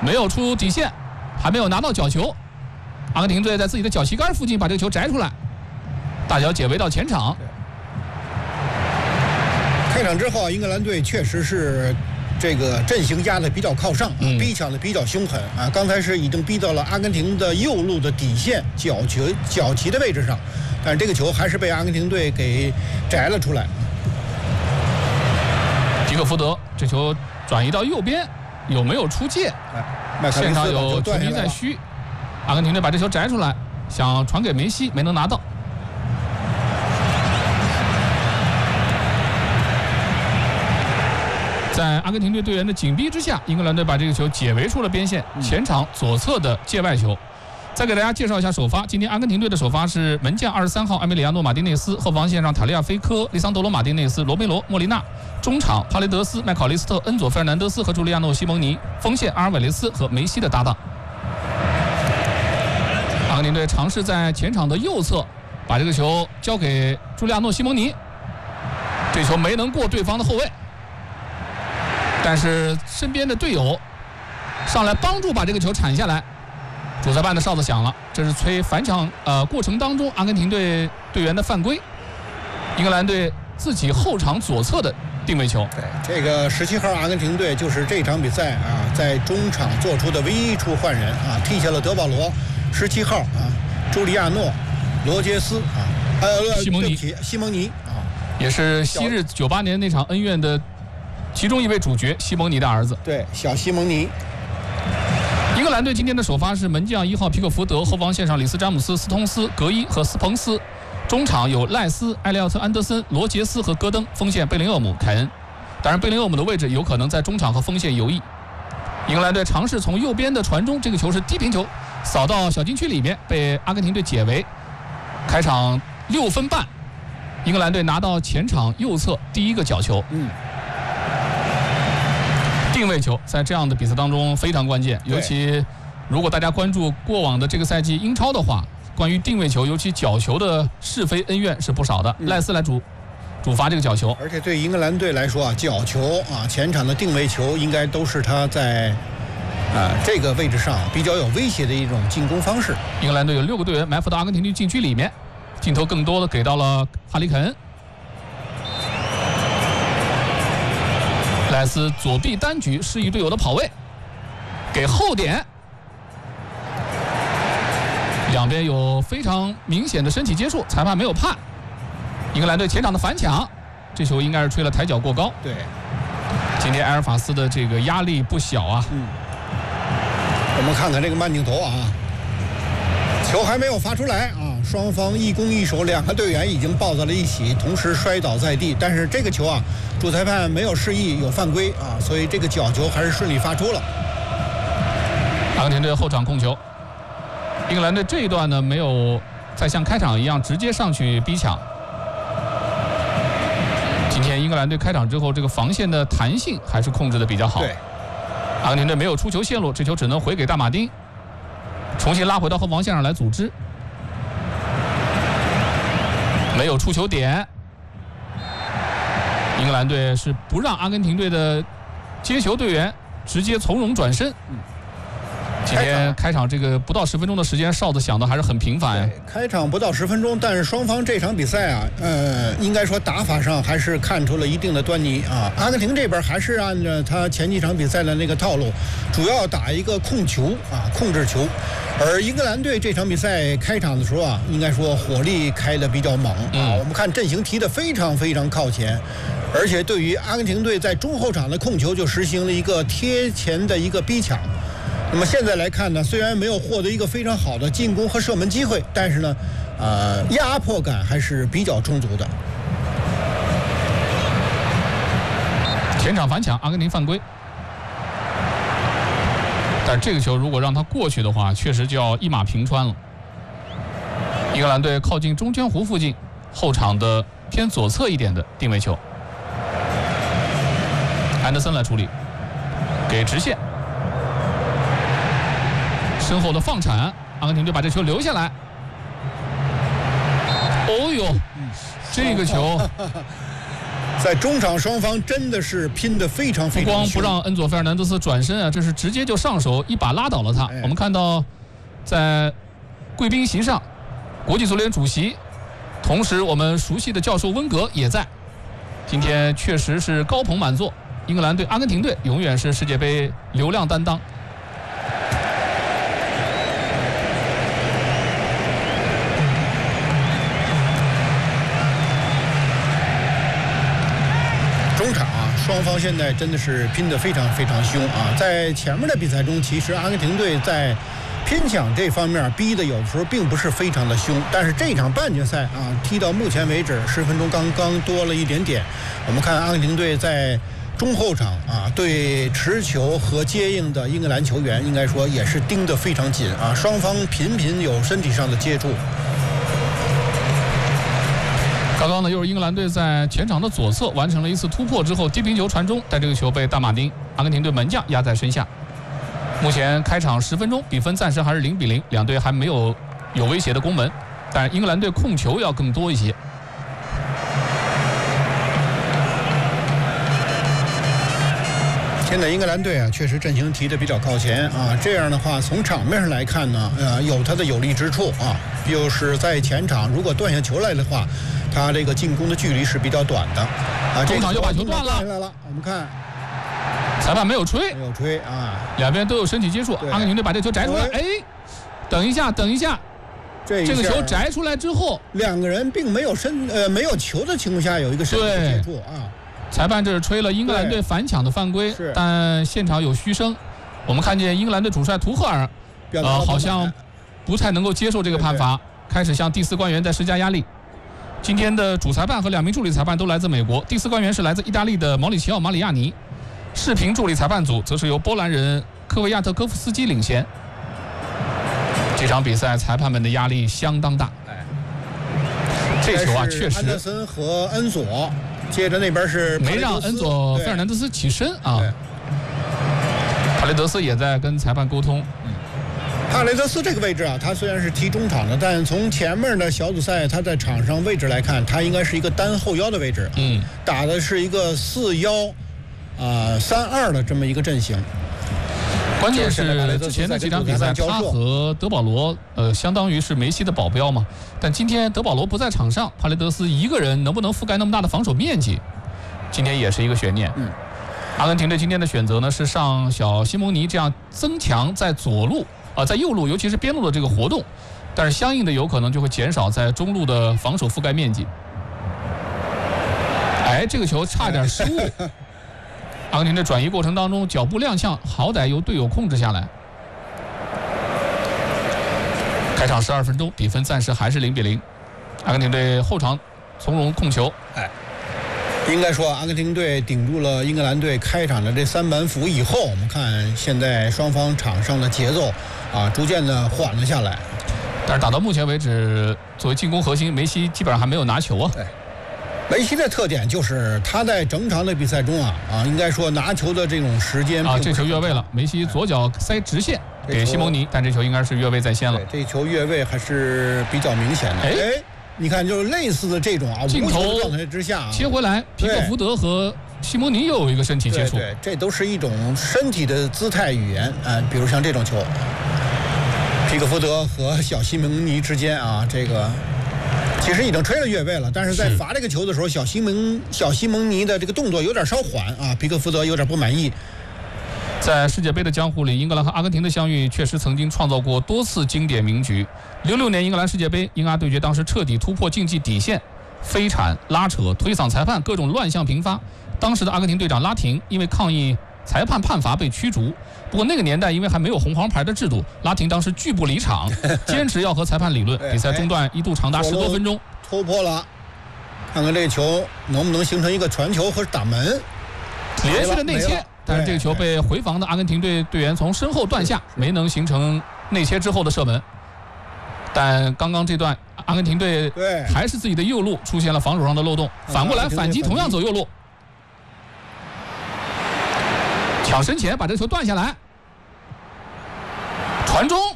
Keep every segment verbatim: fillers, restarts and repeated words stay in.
没有出底线，还没有拿到角球。阿根廷队在自己的脚旗杆附近把这个球摘出来，大脚解围到前场。 开场之后，英格兰队确实是这个阵型压得比较靠上， 嗯、 逼抢得比较凶狠啊！刚才是已经逼到了阿根廷的右路的底线角球角旗的位置上，但是这个球还是被阿根廷队给摘了出来。 皮克福德这球转移到右边，有没有出界？现场有球迷在嘘。阿根廷队把这球摘出来，想传给梅西，没能拿到。在阿根廷队队员的紧逼之下，英格兰队把这个球解围出了边线，前场左侧的界外球。再给大家介绍一下首发，今天阿根廷队的首发是门将二十三号埃梅里亚诺·马丁内斯，后防线上塔利亚·菲科、利桑德罗·马丁内斯、罗梅罗·莫利纳，中场帕雷德斯、麦考利斯特、恩佐·费尔南德斯和朱利亚诺·西蒙尼，锋线阿尔瓦雷斯和梅西的搭档。阿根廷队尝试在前场的右侧把这个球交给朱利亚诺·西蒙尼，这球没能过对方的后卫。但是身边的队友上来帮助把这个球铲下来，主裁判的哨子响了，这是吹反抢呃过程当中阿根廷队队员的犯规，英格兰队自己后场左侧的定位球。 对，这个十七号阿根廷队就是这场比赛啊在中场做出的唯一一处换人啊，替下了德保罗，十七号啊朱利亚诺、罗杰斯啊，呃西蒙尼， 西蒙尼啊， 也是昔日九八年那场恩怨的其中一位主角，西蒙尼的儿子。 对，小西蒙尼。 英格兰队今天的首发是门将一号皮克福德，后防线上里斯詹姆斯、斯通斯、格伊和斯彭斯，中场有赖斯、埃利奥特、安德森、罗杰斯和戈登，锋线贝林厄姆、凯恩。当然，贝林厄姆的位置有可能在中场和锋线游弋。英格兰队尝试从右边的传中，这个球是低平球，扫到小禁区里面，被阿根廷队解围。开场六分半，英格兰队拿到前场右侧第一个角球。 嗯。 定位球在这样的比赛当中非常关键，尤其如果大家关注过往的这个赛季英超的话，关于定位球，尤其角球的是非恩怨是不少的。嗯、赖斯来主主罚这个角球， 而且对英格兰队来说啊，角球啊前场的定位球应该都是他在啊这个位置上比较有威胁的一种进攻方式。 英格兰队有六个队员埋伏到阿根廷队禁区里面，镜头更多的给到了哈里肯恩。赖斯左臂单举示意队友的跑位，给后点，两边有非常明显的身体接触，裁判没有判。英格兰队前场的反抢，这球应该是吹了抬脚过高。 对， 今天埃尔法斯的这个压力不小啊。 嗯，我们看看这个慢镜头啊，球还没有发出来啊。双方一攻一守，两个队员已经抱在了一起，同时摔倒在地。但是这个球啊，主裁判没有示意有犯规啊，所以这个角球还是顺利发出了。 阿根廷队后场控球，英格兰队这一段呢没有再像开场一样直接上去逼抢。今天英格兰队开场之后，这个防线的弹性还是控制的比较好。 对， 阿根廷队没有出球线路，这球只能回给大马丁，重新拉回到后防线上来组织。没有出球点，英格兰队是不让阿根廷队的接球队员直接从容转身。今天开场这个不到十分钟的时间，哨子响的还是很频繁呀。 开场不到十分钟，但是双方这场比赛啊，呃，应该说打法上还是看出了一定的端倪啊。阿根廷这边还是按照他前几场比赛的那个套路，主要打一个控球啊，控制球。而英格兰队这场比赛开场的时候啊，应该说火力开得比较猛啊。 嗯、 我们看阵型提得非常非常靠前，而且对于阿根廷队在中后场的控球就实行了一个贴前的一个逼抢。那么现在来看呢，虽然没有获得一个非常好的进攻和射门机会，但是呢，呃，压迫感还是比较充足的。 前场反抢，阿根廷犯规。但这个球如果让他过去的话，确实就要一马平川了。英格兰队靠近中圈弧附近，后场的偏左侧一点的定位球，安德森来处理，给直线，身后的放铲，阿根廷队把这球留下来。哦呦，这个球在中场双方真的是拼得非常非常不光不让恩佐·费尔南德斯转身啊，这是直接就上手一把拉倒了他。 哎、 我们看到在贵宾席上，国际足联主席，同时我们熟悉的教授温格也在。今天确实是高朋满座，英格兰队、阿根廷队永远是世界杯流量担当。 中场啊，双方现在真的是拼得非常非常凶啊！在前面的比赛中，其实阿根廷队在拼抢这方面逼的有的时候并不是非常的凶，但是这场半决赛啊，踢到目前为止十分钟刚刚多了一点点。我们看阿根廷队在中后场啊，对持球和接应的英格兰球员，应该说也是盯得非常紧啊，双方频频有身体上的接触。 刚刚呢，又是英格兰队在前场的左侧完成了一次突破之后，低平球传中，但这个球被大马丁阿根廷队门将压在身下。目前开场十分钟，比分暂时还是零比零，两队还没有有威胁的攻门，但英格兰队控球要更多一些。 现在英格兰队啊，确实阵型提得比较靠前啊。这样的话，从场面上来看呢，呃，有它的有利之处啊。就是在前场，如果断下球来的话，他这个进攻的距离是比较短的啊。 中场就把球断了。 来了，我们看， 裁判没有吹， 没有吹啊。 两边都有身体接触，阿根廷队把这球摘出来。哎，等一下，等一下， 这这个球摘出来之后， 两个人并没有身呃没有球的情况下有一个身体接触啊。 裁判这是吹了英格兰队反抢的犯规，但现场有嘘声。我们看见英格兰队主帅图赫尔，呃，好像不太能够接受这个判罚，开始向第四官员在施加压力。今天的主裁判和两名助理裁判都来自美国，第四官员是来自意大利的毛里奇奥·马里亚尼，视频助理裁判组则是由波兰人科维亚特科夫斯基领衔。这场比赛裁判们的压力相当大。这球啊，确实。 安德森和恩佐。接着那边是没让恩佐·费尔南德斯起身啊，帕雷德斯也在跟裁判沟通。 帕雷德斯这个位置啊，他虽然是踢中场的，但从前面的小组赛他在场上位置来看，他应该是一个单后腰的位置， 嗯， 打的是一个四幺啊三二的这么一个阵型。 关键是之前的几场比赛，他和德保罗呃相当于是梅西的保镖嘛。但今天德保罗不在场上，帕雷德斯一个人能不能覆盖那么大的防守面积，今天也是一个悬念。 嗯， 阿根廷队今天的选择呢是上小西蒙尼，这样增强在左路啊、呃、在右路尤其是边路的这个活动，但是相应的有可能就会减少在中路的防守覆盖面积。哎，这个球差点失误。阿根廷的转移过程当中，脚步踉跄，好歹由队友控制下来。开场十二分钟，比分暂时还是零比零。阿根廷队后场从容控球。 哎，应该说阿根廷队顶住了英格兰队开场的这三板斧以后，我们看现在双方场上的节奏啊，逐渐的缓了下来。 但是打到目前为止，作为进攻核心，梅西基本上还没有拿球啊。 对。梅西的特点就是他在整场的比赛中啊啊，应该说拿球的这种时间啊，这球越位了，梅西左脚塞直线给西蒙尼，但这球应该是越位在先了。 这球越位还是比较明显的。哎，你看，就是类似的这种啊， 镜头状态之下、啊、 切回来，皮克福德和西蒙尼又有一个身体接触， 对，对这都是一种身体的姿态语言啊，比如像这种球，皮克福德和小西蒙尼之间啊，这个。其实已经吹了越位了，但是在罚这个球的时候，小西蒙小西蒙尼的这个动作有点稍缓啊，皮克福德有点不满意。 在世界杯的江湖里，英格兰和阿根廷的相遇确实曾经创造过多次经典名局。零六年英格兰世界杯，英阿对决当时彻底突破竞技底线，飞铲、拉扯、推搡裁判，各种乱象频发。当时的阿根廷队长拉廷因为抗议裁判判罚被驱逐。不过那个年代因为还没有红黄牌的制度，拉廷当时拒不离场，坚持要和裁判理论。比赛中断一度长达十多分钟， 突破了。看看这个球能不能形成一个传球和打门， 连续的内切，但是这个球被回防的阿根廷队队员从身后断下，没能形成内切之后的射门。但刚刚这段阿根廷队还是自己的右路出现了防守上的漏洞，反过来反击同样走右路。抢身前把这个球断下来，传中，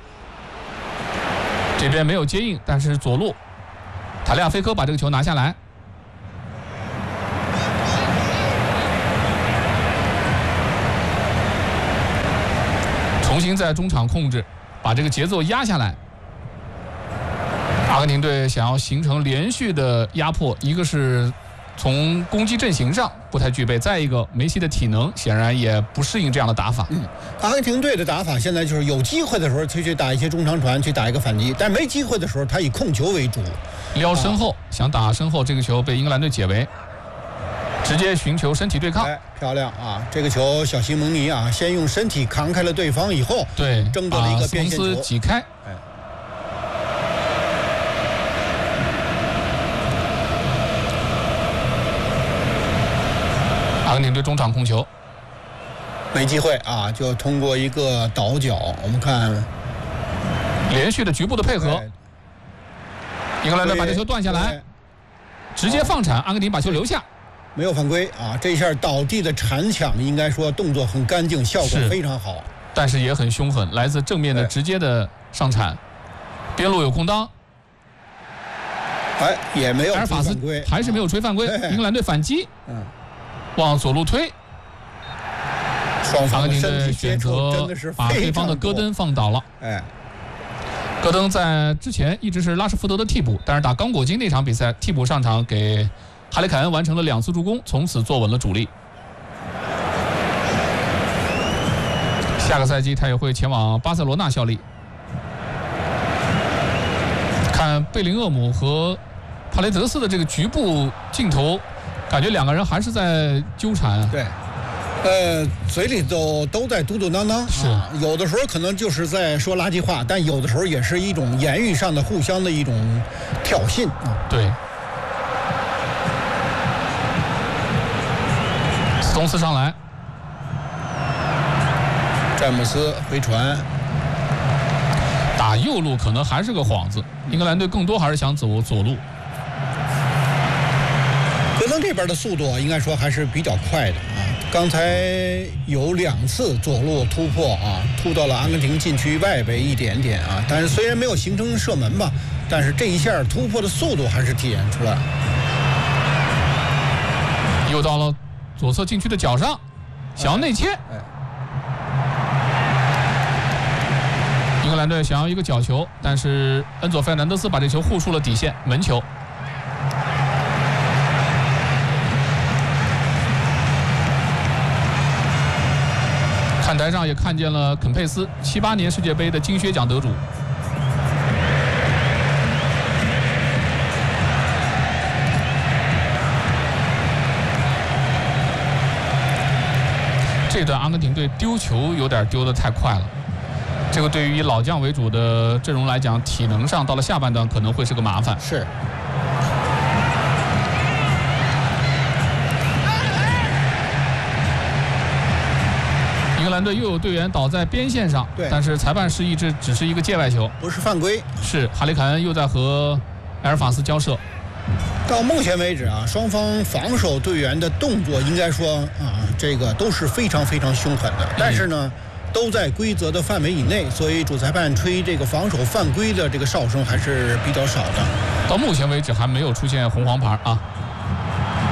这边没有接应，但是左路塔利亚菲科把这个球拿下来。 重新在中场控制，把这个节奏压下来。阿根廷队想要形成连续的压迫，一个是从攻击阵型上不太具备，再一个梅西的体能显然也不适应这样的打法。 嗯，阿根廷队的打法现在就是有机会的时候去去打一些中长传，去打一个反击，但没机会的时候他以控球为主， 撩身后、啊、想打身后，这个球被英格兰队解围，直接寻求身体对抗。 哎，漂亮啊！这个球小西蒙尼啊，先用身体扛开了对方以后， 对， 争得了一个边线球， 挤开。 哎。 阿根廷队中场控球， 没机会啊，就通过一个倒脚，我们看连续的局部的配合，英格兰队把这球断下来，直接放铲，阿根廷把球留下， 没有犯规啊！这一下倒地的铲抢，应该说动作很干净，效果非常好， 但是也很凶狠，来自正面的直接的上铲，边路有空当， 哎，也没有埃尔法斯还是没有吹犯规，英格兰队反击，嗯。往左路推， 双方阿根廷队选择把对方的戈登放倒了。 哎， 戈登在之前一直是拉什福德的替补，但是打刚果金那场比赛替补上场，给哈里凯恩完成了两次助攻，从此坐稳了主力。下个赛季他也会前往巴塞罗那效力。看贝林厄姆和帕雷德斯的这个局部镜头。感觉两个人还是在纠缠啊。 对，呃，嘴里都都在嘟嘟囔囔， 是、 啊、有的时候可能就是在说垃圾话，但有的时候也是一种言语上的互相的一种挑衅啊。 对。斯通斯上来， 詹姆斯回传， 打右路可能还是个幌子，英格兰队更多还是想走左路。 戈登这边的速度应该说还是比较快的啊，刚才有两次左路突破啊，突到了阿根廷禁区外围一点点啊，但是虽然没有形成射门吧，但是这一下突破的速度还是体现出来。 又到了左侧禁区的角上，想要内切， 哎哎、 英格兰队想要一个角球，但是恩佐·费尔南德斯把这球护出了底线，门球。看台上也看见了肯佩斯，七八年世界杯的金靴奖得主。这段阿根廷队丢球有点丢得太快了，这个对于以老将为主的阵容来讲，体能上到了下半段可能会是个麻烦。 是。 英格兰队又有队员倒在边线上，但是裁判示意这只是一个界外球， 不是犯规。 是哈里凯恩又在和埃尔法斯交涉。 到目前为止啊，双方防守队员的动作应该说啊，这个都是非常非常凶狠的，但是呢，都在规则的范围以内，所以主裁判吹这个防守犯规的这个哨声还是比较少的。 到目前为止还没有出现红黄牌啊。